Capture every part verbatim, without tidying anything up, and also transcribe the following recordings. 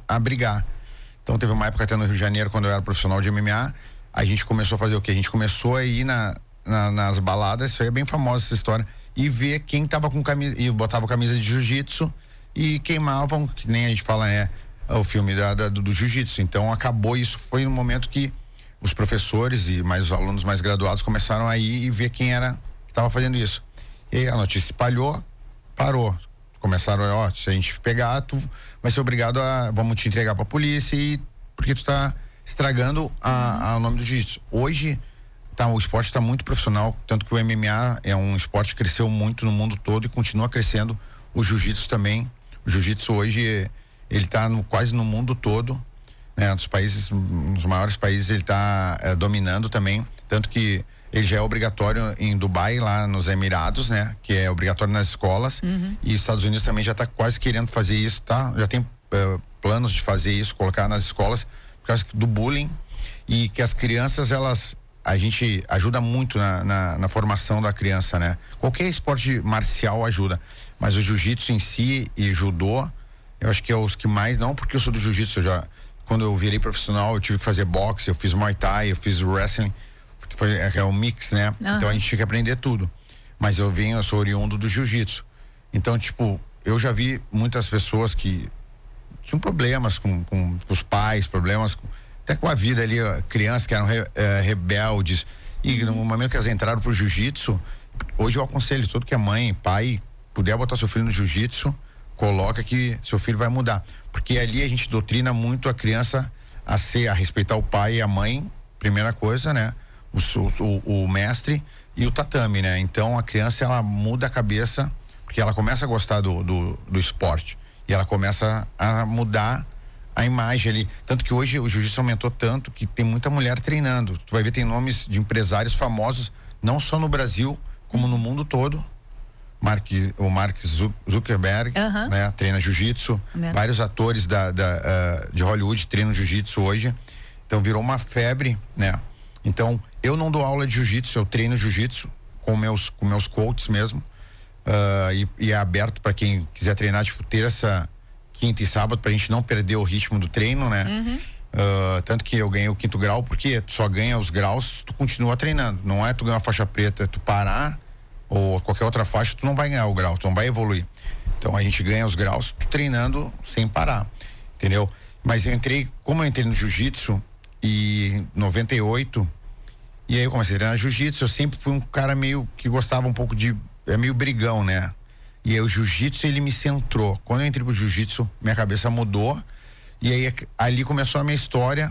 a brigar. Então teve uma época até no Rio de Janeiro, quando eu era profissional de M M A, a gente começou a fazer o quê? A gente começou a ir na, na, nas baladas, isso aí é bem famosa essa história, e ver quem tava com camisa, e botava camisa de jiu-jitsu e queimavam, que nem a gente fala, né? O filme da, da, do, do jiu-jitsu. Então acabou isso, foi no momento que os professores e mais os alunos mais graduados começaram a ir e ver quem era que estava fazendo isso. E aí a notícia espalhou, parou. Começaram, ó, se a gente pegar, tu vai ser obrigado a, vamos te entregar pra polícia, e porque tu tá estragando a, a, o nome do jiu-jitsu. Hoje, tá, o esporte tá muito profissional, tanto que o M M A é um esporte que cresceu muito no mundo todo e continua crescendo. O jiu-jitsu também. O jiu-jitsu hoje, ele tá no, quase no mundo todo, né? Nos países, nos maiores países ele tá é, dominando também, tanto que ele já é obrigatório em Dubai, lá nos Emirados, né? Que é obrigatório nas escolas. Uhum. E os Estados Unidos também já está quase querendo fazer isso, tá? Já tem uh, planos de fazer isso, colocar nas escolas, por causa do bullying. E que as crianças, elas, a gente ajuda muito na, na, na formação da criança, né? Qualquer esporte marcial ajuda, mas o jiu-jitsu em si e judô, eu acho que é os que mais, não porque eu sou do jiu-jitsu, eu já, quando eu virei profissional, eu tive que fazer boxe, eu fiz muay thai, eu fiz wrestling. Foi, é, é um mix, né? Uhum. Então a gente tinha que aprender tudo. Mas eu venho, eu sou oriundo do jiu-jitsu. Então, tipo, eu já vi muitas pessoas que tinham problemas com, com, com os pais, problemas com, até com a vida ali, crianças que eram re, é, rebeldes. E no momento que elas entraram pro jiu-jitsu, hoje eu aconselho todo que é mãe, pai, puder botar seu filho no jiu-jitsu, coloca que seu filho vai mudar. Porque ali a gente doutrina muito a criança a ser, a respeitar o pai e a mãe, primeira coisa, né? O, o, o mestre e o tatame, né? Então a criança, ela muda a cabeça, porque ela começa a gostar do, do, do esporte e ela começa a mudar a imagem ali, tanto que hoje o jiu-jitsu aumentou tanto que tem muita mulher treinando. Tu vai ver, tem nomes de empresários famosos, não só no Brasil como no mundo todo. Mark, o Mark Zuckerberg, uhum. né? Treina jiu-jitsu. Vários atores da, da, uh, de Hollywood treinam jiu-jitsu hoje, então virou uma febre, né? Então, eu não dou aula de jiu-jitsu, eu treino jiu-jitsu com meus, com meus coaches mesmo. Uh, e, e é aberto para quem quiser treinar, tipo, terça, quinta e sábado, pra gente não perder o ritmo do treino, né? Uhum. Uh, tanto que eu ganhei o quinto grau, porque tu só ganha os graus, tu continua treinando. Não é tu ganhar a faixa preta, é tu parar, ou qualquer outra faixa, tu não vai ganhar o grau, tu não vai evoluir. Então a gente ganha os graus, tu treinando sem parar, entendeu? Mas eu entrei, como eu entrei no jiu-jitsu, e em noventa e oito, e aí eu comecei a treinar jiu-jitsu, eu sempre fui um cara meio que gostava um pouco de, é meio brigão, né? E aí o jiu-jitsu, ele me centrou. Quando eu entrei pro jiu-jitsu, minha cabeça mudou, e aí ali começou a minha história,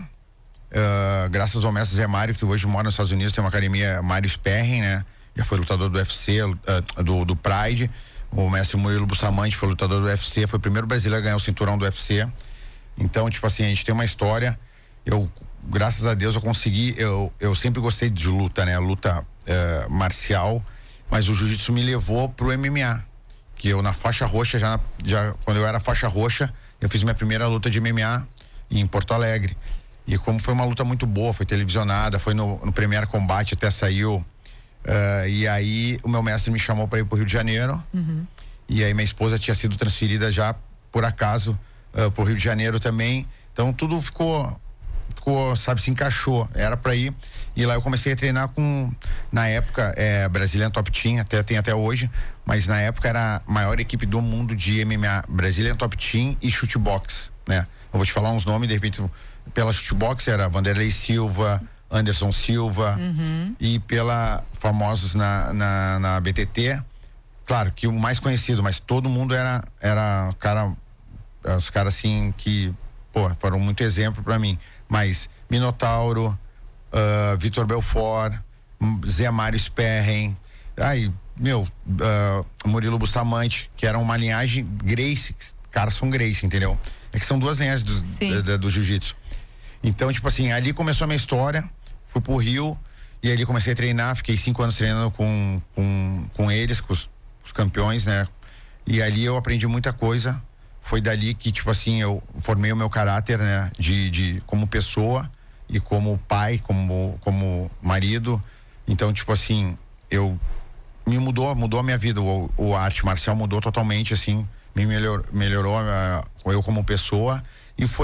uh, graças ao mestre Zé Mário, que hoje mora nos Estados Unidos, tem uma academia, Mário Sperring, né? Já foi lutador do U F C, uh, do, do Pride. O mestre Murilo Bustamante foi lutador do U F C, foi o primeiro brasileiro a ganhar o cinturão do U F C. Então, tipo assim, a gente tem uma história. Eu, graças a Deus, eu consegui, eu, eu sempre gostei de luta, né? Luta uh, marcial, mas o jiu-jitsu me levou pro M M A, que eu na faixa roxa, já, já quando eu era faixa roxa, eu fiz minha primeira luta de M M A em Porto Alegre. E como foi uma luta muito boa, foi televisionada, foi no, no Premier Combate, até saiu. Uh, e aí o meu mestre me chamou para ir pro Rio de Janeiro. Uhum. E aí minha esposa tinha sido transferida já, por acaso, uh, pro Rio de Janeiro também. Então tudo ficou... ficou, sabe, se encaixou, era pra ir, e lá eu comecei a treinar com, na época, é, Brazilian Top Team, até, tem até hoje, mas na época era a maior equipe do mundo de M M A, Brazilian Top Team e Chutebox, né? Eu vou te falar uns nomes, de repente, pela Chutebox era Vanderlei Silva, Anderson Silva, uhum. E pela famosos na, na, na B T T, claro que o mais conhecido, mas todo mundo era, era cara, os caras assim que, pô, foram muito exemplo pra mim. Mas Minotauro, uh, Vitor Belfort, Zé Mário Sperring, aí, meu, uh, Murilo Bustamante, que era uma linhagem Gracie, caras são Gracie, entendeu? É que são duas linhagens do, do, do, do jiu-jitsu. Então, tipo assim, ali começou a minha história, fui pro Rio, e ali comecei a treinar, fiquei cinco anos treinando com, com, com eles, com os, os campeões, né? E ali eu aprendi muita coisa. Foi dali que, tipo assim, eu formei o meu caráter, né? De, de como pessoa e como pai, como, como marido. Então, tipo assim, eu me mudou, mudou a minha vida. O, o arte marcial mudou totalmente, assim, me melhor, melhorou uh, eu como pessoa, e foi